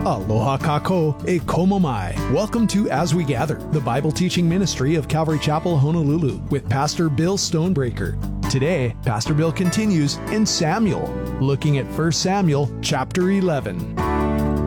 Aloha kako e komo mai. Welcome to As We Gather, the Bible teaching ministry of Calvary Chapel, Honolulu, with Pastor Bill Stonebreaker. Today, Pastor Bill continues in Samuel, looking at 1 Samuel chapter 11.